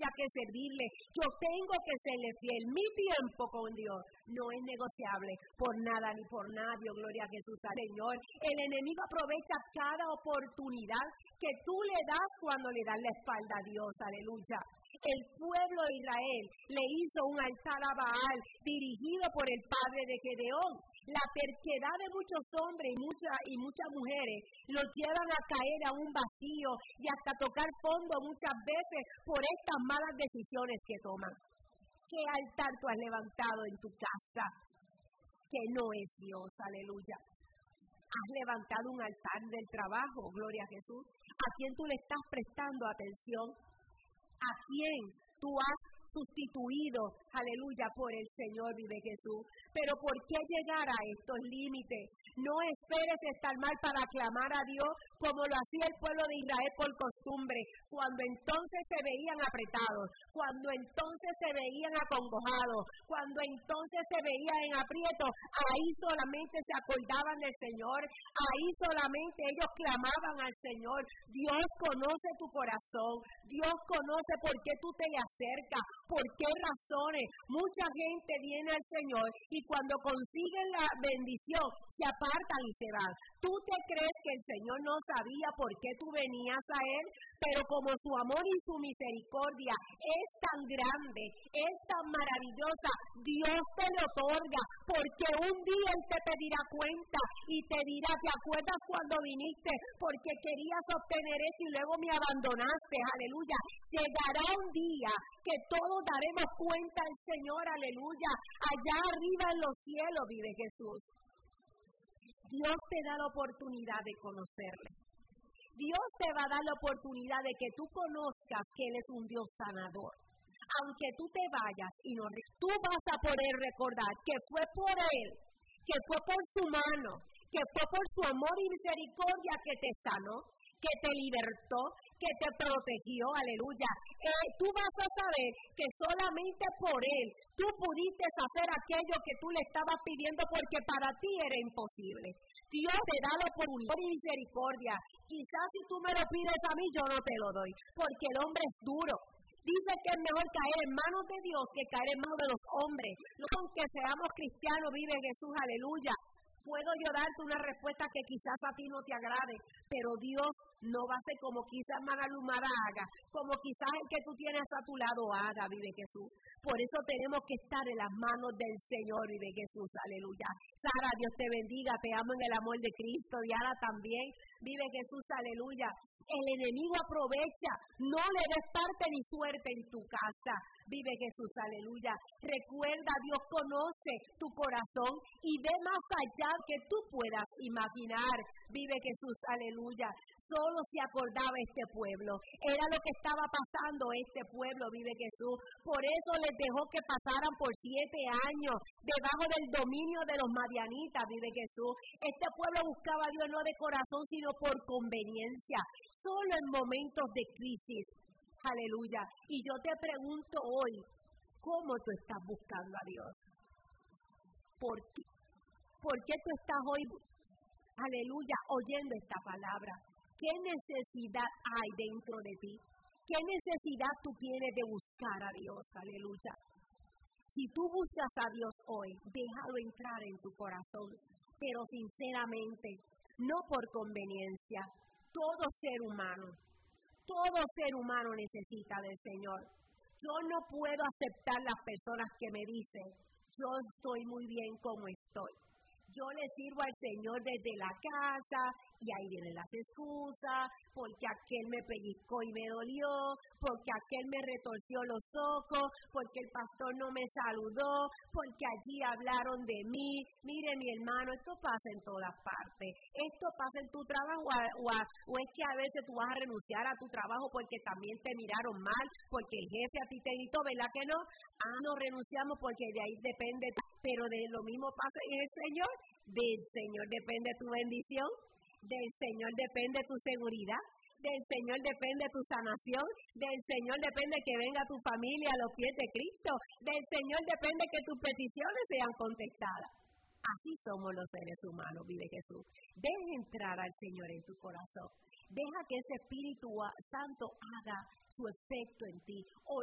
aleluya, que servirle. Yo tengo que serle fiel. Mi tiempo con Dios no es negociable por nada ni por nadie. Gloria a Jesús, Señor. El enemigo aprovecha cada oportunidad que tú le das cuando le das la espalda a Dios, aleluya. El pueblo de Israel le hizo un altar a Baal dirigido por el padre de Gedeón. La terquedad de muchos hombres y muchas mujeres los llevan a caer a un vacío y hasta tocar fondo muchas veces por estas malas decisiones que toman. ¿Qué altar tú has levantado en tu casa? Que no es Dios, aleluya. Has levantado un altar del trabajo, gloria a Jesús. ¿A quién tú le estás prestando atención? ¿A quién tú has sustituido, aleluya, por el Señor, vive Jesús? Pero ¿por qué llegar a estos límites? No esperes estar mal para clamar a Dios como lo hacía el pueblo de Israel por costumbre, cuando entonces se veían apretados, cuando entonces se veían acongojados, cuando entonces se veían en aprieto. Ahí solamente se acordaban del Señor, ahí solamente ellos clamaban al Señor. Dios conoce tu corazón, Dios conoce por qué tú te le acercas, por qué razones. Mucha gente viene al Señor y cuando consiguen la bendición se apartan y se van. Tú te crees que el Señor no sabía por qué tú venías a Él, pero como su amor y su misericordia es tan grande, es tan maravillosa, Dios te lo otorga, porque un día Él te pedirá cuenta y te dirá: ¿te acuerdas cuando viniste? Porque querías obtener eso y luego me abandonaste, aleluya. Llegará un día que todos daremos cuenta al Señor, aleluya. Allá arriba en los cielos vive Jesús. Dios te da la oportunidad de conocerle. Dios te va a dar la oportunidad de que tú conozcas que Él es un Dios sanador. Aunque tú te vayas y no, tú vas a poder recordar que fue por Él, que fue por su mano, que fue por su amor y misericordia que te sanó, que te libertó, que te protegió, aleluya. Tú vas a saber que solamente por Él tú pudiste hacer aquello que tú le estabas pidiendo, porque para ti era imposible. Dios te da la oportunidad y misericordia. Quizás si tú me lo pides a mí, yo no te lo doy, porque el hombre es duro. Dice que es mejor caer en manos de Dios que caer en manos de los hombres. Aunque seamos cristianos, vive Jesús, aleluya. Puedo yo darte una respuesta que quizás a ti no te agrade, pero Dios no va a ser como quizás Magalumara haga, como quizás el que tú tienes a tu lado haga, vive Jesús. Por eso tenemos que estar en las manos del Señor, vive Jesús, aleluya. Sara, Dios te bendiga, te amo en el amor de Cristo. Diana también, vive Jesús, aleluya. El enemigo aprovecha, no le des parte ni suerte en tu casa. Vive Jesús, aleluya. Recuerda, Dios conoce tu corazón y ve más allá que tú puedas imaginar. Vive Jesús, aleluya. Solo se acordaba este pueblo. Era lo que estaba pasando este pueblo, vive Jesús. Por eso les dejó que pasaran por 7 años debajo del dominio de los madianitas, vive Jesús. Este pueblo buscaba a Dios no de corazón, sino por conveniencia. Solo en momentos de crisis, aleluya. Y yo te pregunto hoy, ¿cómo tú estás buscando a Dios? ¿Por qué tú estás hoy, aleluya, oyendo esta palabra? ¿Qué necesidad hay dentro de ti? ¿Qué necesidad tú tienes de buscar a Dios? Aleluya. Si tú buscas a Dios hoy, déjalo entrar en tu corazón, pero sinceramente, no por conveniencia. Todo ser humano necesita del Señor. Yo no puedo aceptar las personas que me dicen: yo estoy muy bien como estoy. Yo le sirvo al Señor desde la casa y ahí vienen las excusas, porque aquel me pellizcó y me dolió, porque aquel me retorció los ojos, porque el pastor no me saludó, porque allí hablaron de mí. Mire, mi hermano, esto pasa en todas partes. Esto pasa en tu trabajo o es que a veces tú vas a renunciar a tu trabajo porque también te miraron mal, porque el jefe a ti te gritó, ¿verdad que no? No renunciamos porque de ahí depende, pero de lo mismo pasa en el Señor. Del Señor depende tu bendición, del Señor depende tu seguridad, del Señor depende tu sanación, del Señor depende que venga tu familia a los pies de Cristo, del Señor depende que tus peticiones sean contestadas. Así somos los seres humanos, vive Jesús. Deja entrar al Señor en tu corazón. Deja que ese Espíritu Santo haga su efecto en ti.